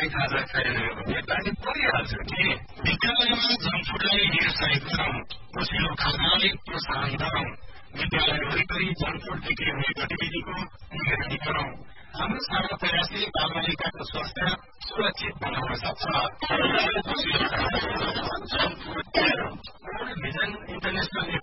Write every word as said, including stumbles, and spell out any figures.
दही खाजा खाइरह्यो भने बानी परिहाल्छ कि विद्यालयमा जङ्कफुडलाई निरुत्साहित गरौं, पोषिलो खाजालाई प्रोत्साहन गरौं, विद्यालय वरिपरि जङ्कफुड बिक्री हुने गतिविधिको निगरानी गरौं। हाम्रो सानो प्रयासले बालबालिकाको स्वास्थ्य सुरक्षित बनाउन सक्छ। World vision इन्टरनेसनलले